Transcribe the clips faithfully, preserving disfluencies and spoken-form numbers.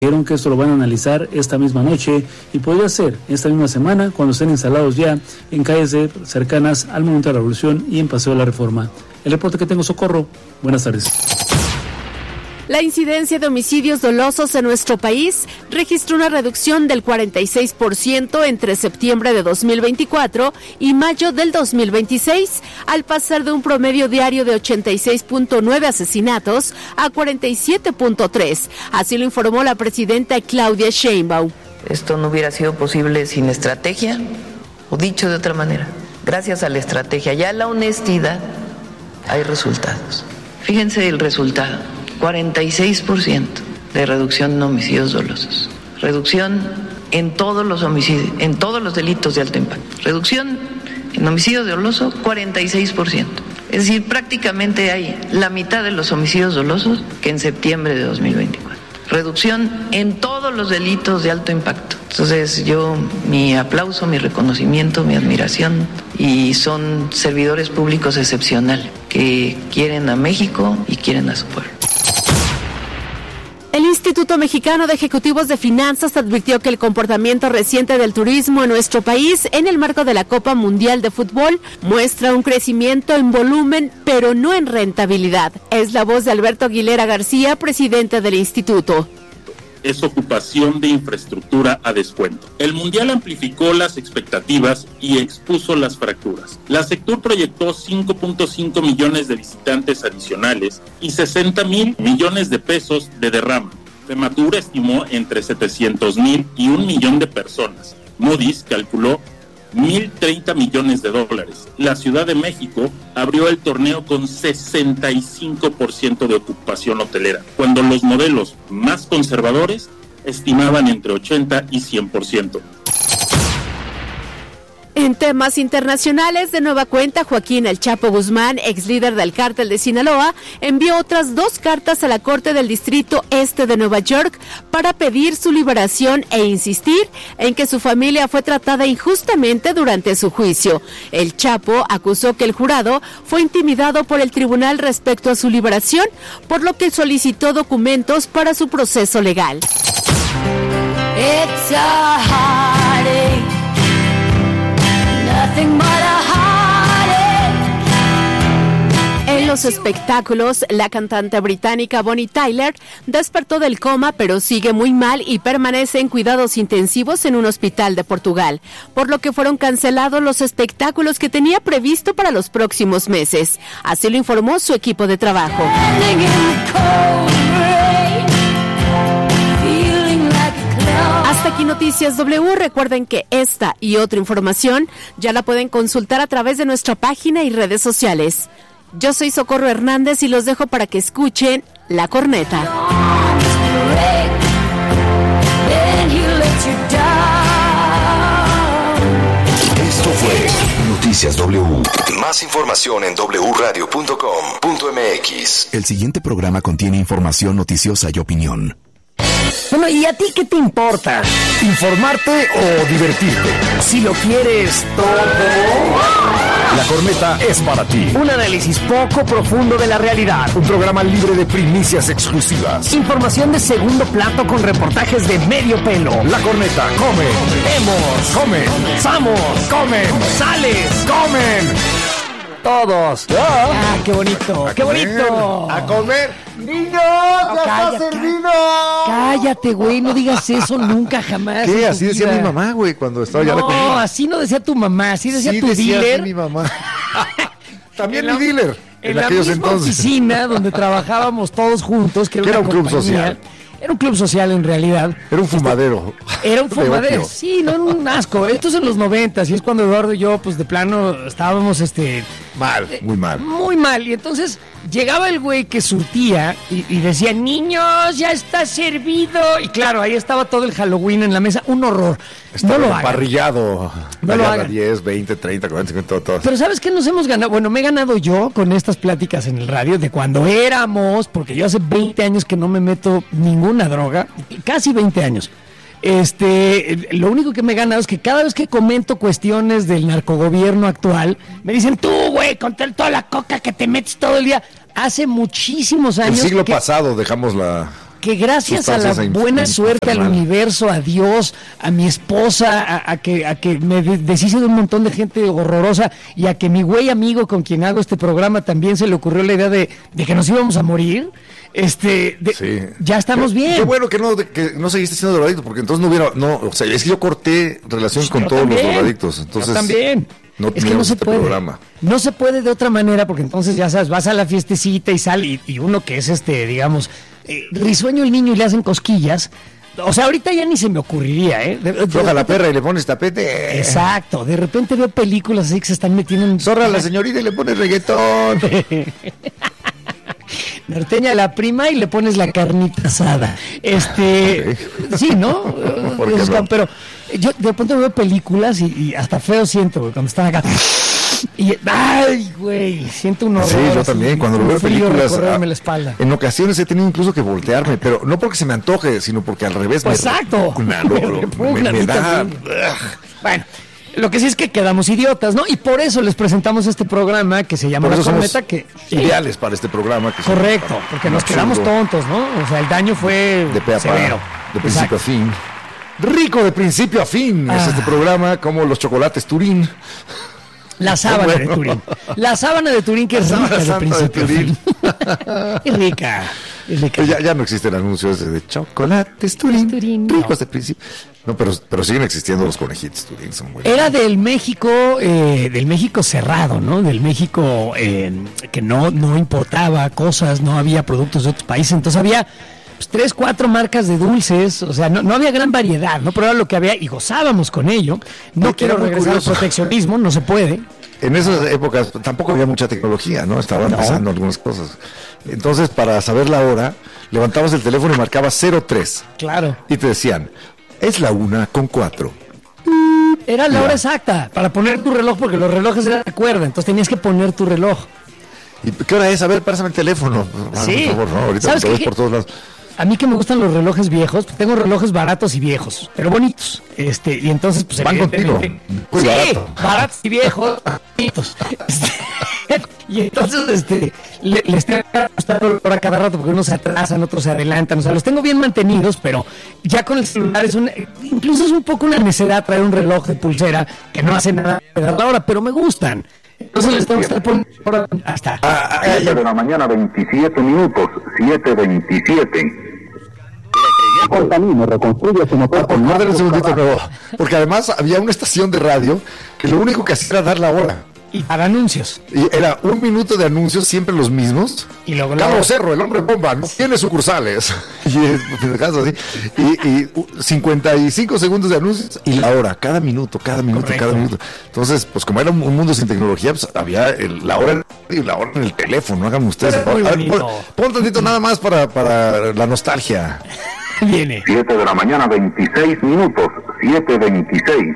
Dijeron que esto lo van a analizar esta misma noche y podría ser esta misma semana cuando estén instalados ya en calles de, cercanas al Monumento a la Revolución y en Paseo de la Reforma. El reporte que tengo, Socorro. Buenas tardes. La incidencia de homicidios dolosos en nuestro país registró una reducción del cuarenta y seis por ciento entre septiembre de dos mil veinticuatro y mayo del dos mil veintiséis, al pasar de un promedio diario de ochenta y seis punto nueve asesinatos a cuarenta y siete punto tres. Así lo informó la presidenta Claudia Sheinbaum. Esto no hubiera sido posible sin estrategia, o dicho de otra manera, gracias a la estrategia y a la honestidad hay resultados. Fíjense el resultado. cuarenta y seis por ciento de reducción en homicidios dolosos. Reducción en todos los homicidios, en todos los delitos de alto impacto. Reducción en homicidio doloso, cuarenta y seis por ciento. Es decir, prácticamente hay la mitad de los homicidios dolosos que en septiembre de dos mil veinticuatro. Reducción en todos los delitos de alto impacto. Entonces yo, mi aplauso, mi reconocimiento, mi admiración, y son servidores públicos excepcionales que quieren a México y quieren a su pueblo. El Instituto Mexicano de Ejecutivos de Finanzas advirtió que el comportamiento reciente del turismo en nuestro país en el marco de la Copa Mundial de Fútbol muestra un crecimiento en volumen, pero no en rentabilidad. Es la voz de Alberto Aguilera García, presidente del instituto. Es ocupación de infraestructura a descuento. El Mundial amplificó las expectativas y expuso las fracturas. La Sectur proyectó cinco punto cinco millones de visitantes adicionales y sesenta mil millones de pesos de derrama. Fematur estimó entre setecientos mil y un millón de personas. Moody's calculó mil treinta millones de dólares. La Ciudad de México abrió el torneo con sesenta y cinco por ciento de ocupación hotelera, cuando los modelos más conservadores estimaban entre ochenta y cien por ciento. En temas internacionales, de nueva cuenta, Joaquín El Chapo Guzmán, ex líder del cártel de Sinaloa, envió otras dos cartas a la Corte del Distrito Este de Nueva York para pedir su liberación e insistir en que su familia fue tratada injustamente durante su juicio. El Chapo acusó que el jurado fue intimidado por el tribunal respecto a su liberación, por lo que solicitó documentos para su proceso legal. It's a heartache. En los espectáculos, la cantante británica Bonnie Tyler despertó del coma, pero sigue muy mal y permanece en cuidados intensivos en un hospital de Portugal, por lo que fueron cancelados los espectáculos que tenía previsto para los próximos meses. Así lo informó su equipo de trabajo. Hasta aquí Noticias W. Recuerden que esta y otra información ya la pueden consultar a través de nuestra página y redes sociales. Yo soy Socorro Hernández y los dejo para que escuchen La Corneta. Esto fue Noticias W. Más información en doble u radio punto com punto m x. El siguiente programa contiene información noticiosa y opinión. Bueno, ¿y a ti qué te importa? ¿Informarte o divertirte? Si lo quieres todo, La Corneta es para ti. Un análisis poco profundo de la realidad. Un programa libre de primicias exclusivas. Información de segundo plato con reportajes de medio pelo. La Corneta, come, vemos, come, samos, comen, sales, comen. Todos. Ah, qué bonito, a qué comer, bonito. A comer. ¡Niños! No, ¡Ya cállate, está servido! Cállate, güey, no digas eso nunca, jamás. ¿Qué? en tu Así decía vida. mi mamá, güey, cuando estaba ya la No, comida. así no decía tu mamá, así decía Sí, tu decía así dealer. mi mamá. También En mi la- dealer. En, En, la aquellos misma entonces. oficina donde trabajábamos todos juntos, que era, Que era una un club compañía. social. Era un club social en realidad. Era un fumadero. Era un De fumadero, opio. sí, no era un asco. Esto es en los noventas y es cuando Eduardo y yo, pues de plano, estábamos este Mal, muy mal. muy mal. Y entonces llegaba el güey que surtía y, y decía, niños, ya está servido. Y claro, ahí estaba todo el Halloween en la mesa, un horror. Estaba no lo hagan. emparrillado. No lo Allá hagan. diez, veinte, treinta, cuarenta, cincuenta, todo, todo. Pero ¿sabes qué nos hemos ganado? Bueno, me he ganado yo con estas pláticas en el radio de cuando éramos, porque yo hace veinte años que no me meto ninguna droga, casi veinte años. Este, lo único que me he ganado es que cada vez que comento cuestiones del narcogobierno actual, me dicen, tú, güey, con tal- toda la coca que te metes todo el día. Hace muchísimos El años siglo que- pasado dejamos la, que gracias a la Sustancias buena in- suerte, al infernal. universo, a Dios, a mi esposa, a, a que a que me de- deshice de un montón de gente horrorosa y a que mi güey amigo con quien hago este programa también se le ocurrió la idea de, de que nos íbamos a morir, este, de- Sí. ya estamos Qué- bien. Qué bueno que no, que no seguiste siendo drogadicto, porque entonces no hubiera, no, o sea, es que yo corté relación con Yo todos también, los drogadictos, entonces yo también. no es que no teníamos se este puede. programa. No se puede de otra manera, porque entonces ya sabes, vas a la fiestecita y sale, y, y uno que es este, digamos, eh, risueño el niño y le hacen cosquillas. O sea, ahorita ya ni se me ocurriría, ¿eh? De- de- Floja la perra y le pones tapete. Exacto, de repente veo películas así que se están metiendo en... Zorra a la señorita y le pones reggaetón. Norteña a la prima y le pones la carnita asada. Este, sí, ¿no? ¿Por qué Es no? como- Pero yo de pronto veo películas y, y hasta feo siento, güey, cuando están acá. Y, ay, güey, siento un horror. Sí, yo así, también, cuando lo un veo en frío películas, recorrerme ah, la espalda. en ocasiones he tenido incluso que voltearme, pero no porque se me antoje, sino porque al revés me Exacto. repugna, no, Me no, repugna me, a me mí da... también. Bueno, lo que sí es que quedamos idiotas, ¿no? Y por eso les presentamos este programa que se llama Por La eso somos Corneta, que... ideales para este programa. Que son Correcto, porque nos absurdo, quedamos tontos, ¿no? O sea, el daño fue de pe a pa, severo. de principio Exacto. a fin. Rico de principio a fin es Ah. este programa, como los chocolates Turín. La sábana Bueno. de Turín. La sábana de Turín que es sábana rica de santa de principio a Turín. fin. Es rica. Es rica. Ya, ya no existe el anuncio ese de chocolates Turín, Turín, ricos no. de principio. No, pero, pero siguen existiendo los conejitos Turín, son buenos. Era del México, eh, del México cerrado, ¿no? Del México eh, que no, no importaba cosas, no había productos de otros países, entonces había pues, tres, cuatro marcas de dulces, o sea, no, no había gran variedad, ¿no? Pero era lo que había y gozábamos con ello. No Oye, quiero era muy regresar al curioso. proteccionismo, no se puede. En esas épocas tampoco había mucha tecnología, ¿no? Estaban No. pasando algunas cosas. Entonces, para saber la hora, levantabas el teléfono y marcabas cero tres. Claro. Y te decían, es la una con cuatro. Era la Ya. hora exacta para poner tu reloj, porque los relojes eran de cuerda, entonces tenías que poner tu reloj. ¿Y qué hora es? A ver, pásame el teléfono. Ah, Sí. por favor, no, ahorita ¿Sabes te ves qué? por todos lados. A mí que me gustan los relojes viejos, pues, tengo relojes baratos y viejos, pero bonitos. Este, y entonces, pues Van evidentemente- contigo. Muy sí, barato. baratos y viejos, bonitos. Este, y entonces, este, le- les tengo que ajustar la hora cada rato porque unos se atrasan, otros se adelantan. O sea, los tengo bien mantenidos, pero ya con el celular es un, incluso es un poco una necedad traer un reloj de pulsera que no hace nada de dar la hora, pero me gustan. Entonces les tengo que estar poniendo hora hasta. siete de la mañana, veintisiete minutos, siete veintisiete. Contamino, reconstruye su motor con Guarden un más segundito, pero, porque además había una estación de radio que lo único que hacía era dar la hora. Y para anuncios. Y era un minuto de anuncios, siempre los mismos. Y luego la- Carlos Cerro, el hombre bomba, no tiene sucursales. Y es en el caso así. Y, y uh, cincuenta y cinco segundos de anuncios y la hora, cada minuto, cada minuto, Correcto. cada minuto. Entonces, pues como era un, un mundo sin tecnología, pues había el- la hora y la hora en el teléfono. Hagan ustedes. Pero muy A ver, bonito. pon, pon tantito nada más para, para la nostalgia. Viene. siete de la mañana, veintiséis minutos, siete veintiséis.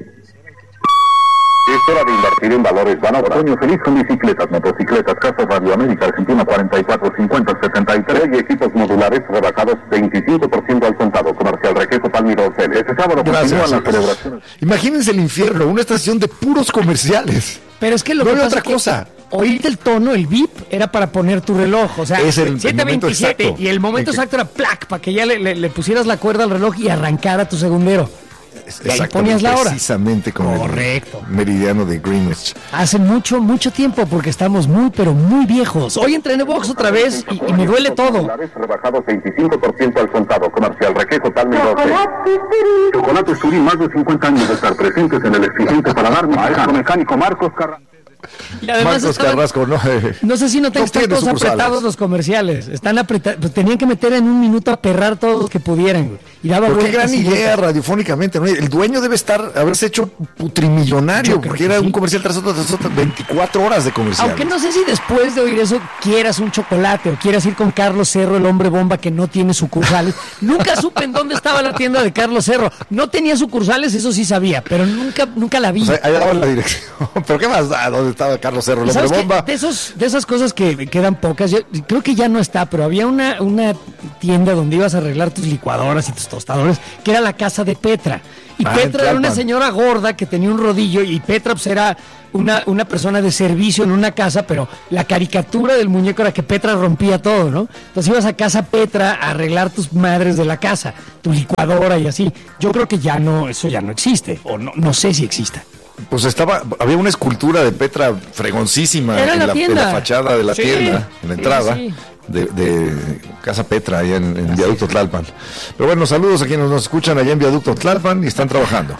Es hora de invertir en valores Banobra. Otoño feliz con bicicletas, motocicletas, Casa Radio América, Argentina cuarenta y cuatro cincuenta setenta y tres y equipos modulares rebajados veinticinco por ciento al contado. Comercial Requejo Palmiro Hotel. Este sábado Gracias. continúan las celebraciones. Imagínense el infierno, una estación de puros comerciales. Pero es que lo No que había pasa otra es que cosa. oírte el tono, el bip, era para poner tu reloj. O sea, Es el- el siete momento veintisiete exacto. y el momento En que- exacto era plac, para que ya le, le- le pusieras la cuerda al reloj y arrancara tu segundero. Y ahí Exactamente, ponías la hora. Precisamente con Correcto. el meridiano de Greenwich. Hace mucho, mucho tiempo, porque estamos muy, pero muy viejos. Hoy entrené box otra vez y, y me duele todo. Modulares rebajados veinticinco por ciento al contado. Comercial Requejo Palmiro Hotel. Chocolates Turín, más de cincuenta años de estar presentes en el exigente paladar. Maestro mecánico Marcos Carranza. Y además Marcos estaban- Carrasco, no. eh, No sé si no te no están tiene todos sucursales. apretados los comerciales. Están apretados. Pues tenían que meter en un minuto a perrar todos los que pudieran, güey. Y daba Pero qué vueltas gran y idea vueltas. radiofónicamente, ¿no? El dueño debe estar, haberse hecho putrimillonario, Yo creo porque que era sí. un comercial tras otro, tras otro, veinticuatro horas de comercial. Aunque no sé si después de oír eso quieras un chocolate o quieras ir con Carlos Cerro, el hombre bomba que no tiene sucursales. Nunca supe en dónde estaba la tienda de Carlos Cerro. No tenía sucursales, eso sí sabía, pero nunca, nunca la vi. O sea, ahí daba la dirección. ¿Pero qué más da? ¿Dónde donde estaba Carlos Cerro, el hombre ¿Sabes bomba. qué? De, esos, de esas cosas que quedan pocas, yo creo que ya no está, pero había una, una tienda donde ibas a arreglar tus licuadoras y tus tostadores, que era la casa de Petra. Y Ah, Petra era una Tlalpan. señora gorda que tenía un rodillo, y Petra pues era una, una persona de servicio en una casa, pero la caricatura del muñeco era que Petra rompía todo, ¿no? Entonces ibas a casa Petra a arreglar tus madres de la casa, tu licuadora y así. Yo creo que ya no, eso ya no existe, o no, no sé si exista. Pues estaba, había una escultura de Petra fregoncísima Era en la la, en tienda. la fachada de la Sí, tienda, en la sí, entrada sí. De, de Casa Petra, allá en, en Viaducto Tlalpan. Pero bueno, saludos a quienes nos escuchan allá en Viaducto Tlalpan y están trabajando.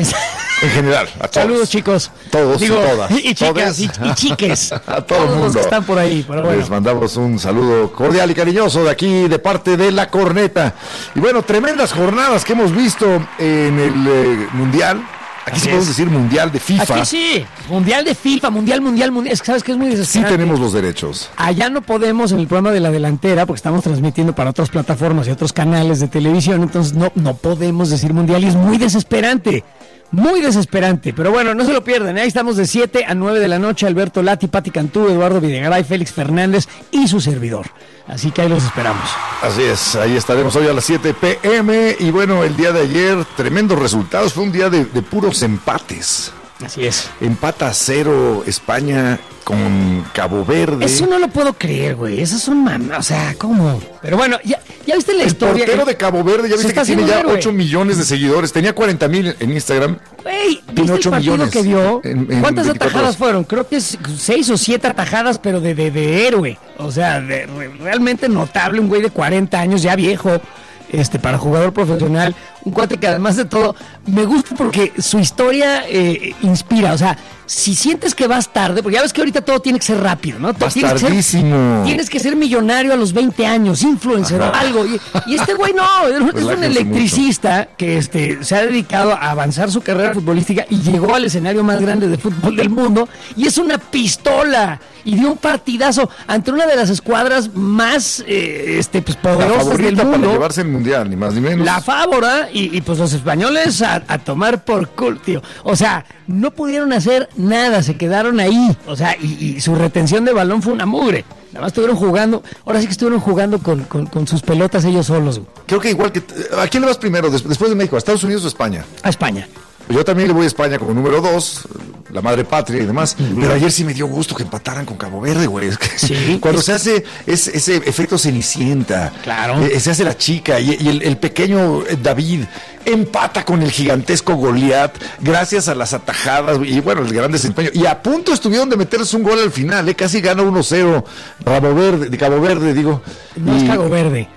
En general, a todos. Saludos, chicos. Todos Digo, y todas. y chicas, Todes. y, y chiques. A todo el Todos los mundo. que están por ahí, pero bueno. Les mandamos un saludo cordial y cariñoso de aquí, de parte de La Corneta. Y bueno, tremendas jornadas que hemos visto en el eh, Mundial. Aquí Así sí podemos es. decir Mundial de FIFA. Aquí sí, mundial de FIFA, mundial, mundial, mundial. Es que sabes que es muy Sí desesperante. tenemos los derechos. Allá no podemos en el programa de La Delantera, porque estamos transmitiendo para otras plataformas y otros canales de televisión, entonces no, no podemos decir mundial y es muy desesperante. Muy desesperante, pero bueno, no se lo pierdan. Ahí estamos de siete a nueve de la noche. Alberto Lati, Pati Cantú, Eduardo Videgaray, Félix Fernández y su servidor. Así que ahí los esperamos. Así es, ahí estaremos hoy a las siete pe eme. Y bueno, el día de ayer, tremendos resultados. Fue un día de, de puros empates. Así es. Empata a cero España con Cabo Verde. Eso no lo puedo creer, güey. Esas son mamás. O sea, ¿cómo? Pero bueno, ya, ya viste la El historia. portero de Cabo Verde, ya Se viste está que tiene haciendo ya un héroe. ocho millones de seguidores. Tenía cuarenta mil en Instagram. Güey, Tiene ¿viste ocho el partido millones que dio? en- en ¿Cuántas veinticuatro atajadas horas. fueron? Creo que es seis o siete atajadas, pero de, de, de héroe. O sea, de- re- realmente notable. Un güey de cuarenta años, ya viejo, este, para jugador profesional. Un cuate que además de todo, me gusta porque su historia eh, inspira. O sea, si sientes que vas tarde, porque ya ves que ahorita todo tiene que ser rápido, ¿no? Vas Tienes que ser- tardísimo. Tienes que ser millonario a los veinte años, influencer o Ajá. algo. Y, y este güey no, es un Relájense electricista que este, se ha dedicado a avanzar su carrera futbolística y llegó al escenario más grande de fútbol del mundo y es una pistola y dio un partidazo ante una de las escuadras más eh, este, pues, La poderosas del favorita para mundo. llevarse el mundial, ni más ni menos. La Fávora y, y, pues los españoles a, a tomar por culo, tío. O sea, no pudieron hacer nada, se quedaron ahí. O sea, y, y su retención de balón fue una mugre. Nada más estuvieron jugando, ahora sí que estuvieron jugando con, con, con sus pelotas ellos solos, güey. Creo que igual que... ¿A quién le vas primero? Des- Después de México, ¿a Estados Unidos o España? A España. Yo también le voy a España como número dos, la madre patria y demás. Pero ayer sí me dio gusto que empataran con Cabo Verde, güey. Es que Sí. cuando se hace ese, ese efecto cenicienta, Claro. eh, se hace la chica y, y el, el pequeño eh, David empata con el gigantesco Goliat gracias a las atajadas y bueno, el gran desempeño. Y a punto estuvieron de meterse un gol al final, eh, casi gana uno cero Cabo Verde, de Cabo Verde, digo. No es Y- Cabo Verde.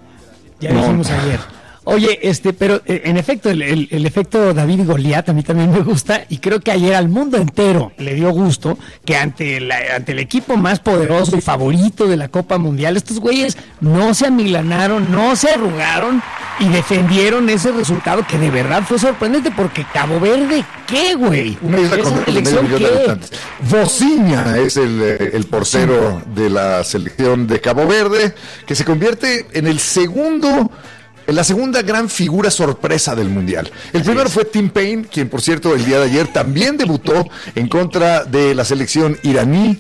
Ya No. dijimos ayer. Oye, este, pero eh, en efecto, el, el- el efecto David Goliat a mí también me gusta y creo que ayer al mundo entero le dio gusto que ante, la- ante el equipo más poderoso y favorito de la Copa Mundial, estos güeyes no se amilanaron, no se arrugaron y defendieron ese resultado que de verdad fue sorprendente porque Cabo Verde, ¿qué, güey? Una isla Esa con medio selección, millón de ¿qué? habitantes. Vociña es el, eh, el portero de la selección de Cabo Verde, que se convierte en el segundo, en la segunda gran figura sorpresa del Mundial. El primero fue Tim Payne, quien por cierto el día de ayer también debutó en contra de la selección iraní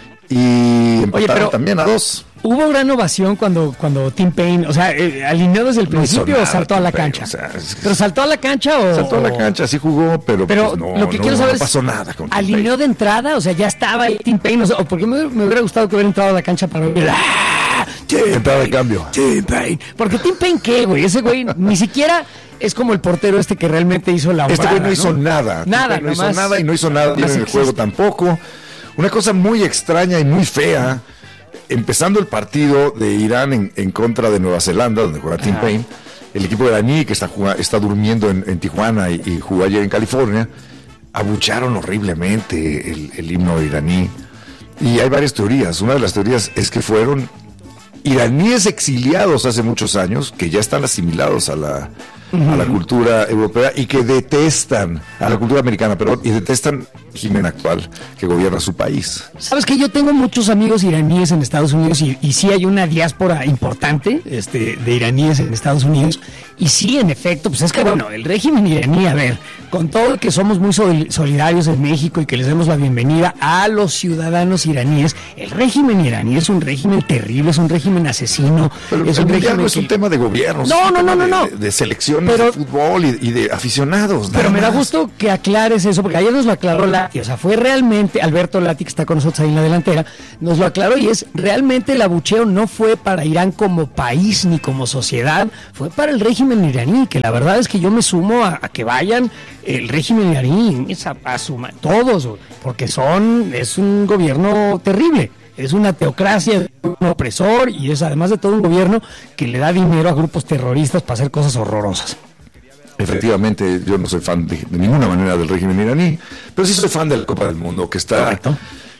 y empataron pero- también a dos. Hubo gran ovación cuando, cuando Tim Payne, o sea, eh, alineó desde el No hizo principio o nada, saltó a la Tim Payne, cancha. o sea, es que- ¿Pero saltó a la cancha o...? Saltó a la o- cancha, sí jugó, pero, Pero pues, no, lo que no, quiero no saber pasó es, nada con Tim ¿alineó Payne. de entrada? O sea, ya estaba ahí Tim Payne, o sea, o porque me, me hubiera gustado que hubiera entrado a la cancha para ver... ¡Ah! Tim Entrada de Payne, cambio. Tim Payne. Porque Tim Payne, ¿qué, güey? Ese güey ni siquiera es como el portero este que realmente hizo la Este güey no hombrada, hizo nada. Nada, Este güey no hizo nomás nada y no hizo nada bien más en el existe. juego tampoco. Una cosa muy extraña y muy fea. Empezando el partido de Irán en, en contra de Nueva Zelanda, donde juega Tim Ajá. Payne, el equipo iraní que está, juga- está durmiendo en, en Tijuana y, y jugó ayer en California, abucharon horriblemente el, el himno iraní. Y hay varias teorías. Una de las teorías es que fueron iraníes exiliados hace muchos años, que ya están asimilados a la, a la cultura europea y que detestan, a la cultura americana, pero y detestan régimen actual que gobierna su país. Sabes que yo tengo muchos amigos iraníes en Estados Unidos y, y sí hay una diáspora importante este, de iraníes en Estados Unidos y sí, en efecto, pues es que bueno, el régimen iraní, a ver, con todo el que somos muy solidarios en México y que les demos la bienvenida a los ciudadanos iraníes, el régimen iraní es un régimen terrible, es un régimen asesino. Pero es el un mundial régimen no es que... un tema de gobierno, no, no, no, no, no, de, de selecciones pero, de fútbol y, y de aficionados. Pero me da más. gusto que aclares eso, porque ayer nos lo aclaró Lati, o sea, fue realmente, Alberto Lati, que está con nosotros ahí en la delantera, nos lo aclaró y es, realmente el abucheo no fue para Irán como país ni como sociedad, fue para el régimen iraní, que la verdad es que yo me sumo a, a que vayan el régimen iraní, a, a suma, todos, porque son, es un gobierno terrible. Es una teocracia, un opresor y es además de todo un gobierno que le da dinero a grupos terroristas para hacer cosas horrorosas. Efectivamente, yo no soy fan de, de ninguna manera del régimen iraní, pero sí soy fan de la Copa del Mundo, que está, Correcto.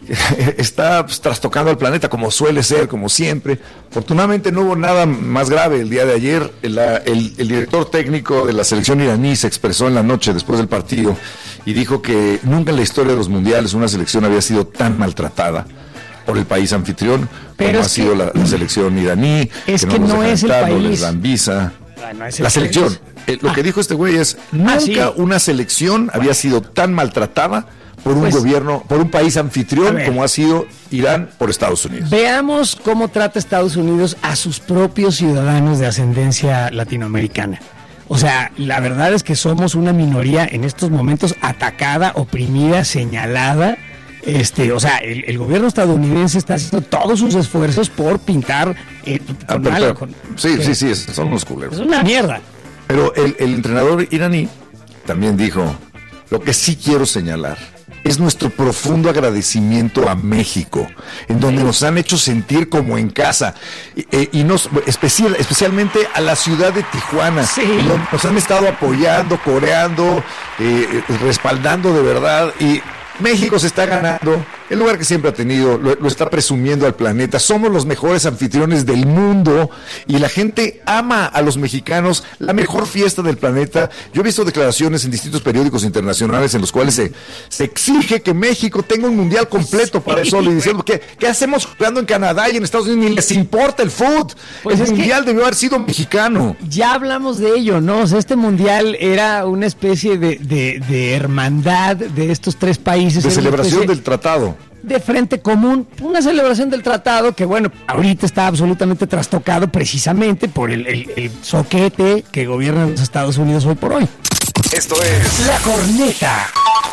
está pues, trastocando al planeta como suele ser, como siempre. Afortunadamente no hubo nada más grave el día de ayer. El, el, el director técnico de la selección iraní se expresó en la noche después del partido y dijo que nunca en la historia de los mundiales una selección había sido tan maltratada por el país anfitrión, pero como ha sido la, la selección iraní, es que que no, no es el país, les dan visa. Ah, no es la selección, eh, lo ah. que dijo este güey es, nunca ah, sí. una selección había sido tan maltratada por un pues, gobierno, por un país anfitrión como ha sido Irán por Estados Unidos. Veamos cómo trata Estados Unidos a sus propios ciudadanos de ascendencia latinoamericana. O sea, la verdad es que somos una minoría en estos momentos atacada, oprimida, señalada. Este, o sea, el, el gobierno estadounidense está haciendo todos sus esfuerzos por pintar eh, con ah, algo. Con, sí, que, sí, sí, es, son unos culeros. Es una mierda. Pero el, el entrenador iraní también dijo, lo que sí quiero señalar es nuestro profundo agradecimiento a México, en donde nos han hecho sentir como en casa, y, y nos, especial, especialmente a la ciudad de Tijuana, sí. Nos han estado apoyando, coreando, eh, respaldando de verdad, y México se está ganando el lugar que siempre ha tenido, lo, lo está presumiendo al planeta. Somos los mejores anfitriones del mundo y la gente ama a los mexicanos, la mejor fiesta del planeta. Yo he visto declaraciones en distintos periódicos internacionales en los cuales se, se exige que México tenga un mundial completo para eso, y diciendo que ¿qué hacemos jugando en Canadá y en Estados Unidos? Ni les importa el fútbol. Pues el mundial debió haber sido mexicano. Ya hablamos de ello, ¿no? O sea, este mundial era una especie de, de, de hermandad de estos tres países. De celebración del tratado. De frente común, una celebración del tratado que, bueno, ahorita está absolutamente trastocado precisamente por el, el, el soquete que gobierna los Estados Unidos hoy por hoy. Esto es La Corneta.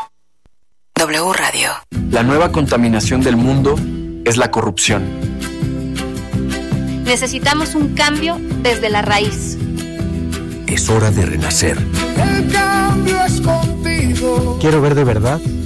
W Radio. La nueva contaminación del mundo es la corrupción. Necesitamos un cambio desde la raíz. Es hora de renacer. El cambio es contigo. Quiero ver de verdad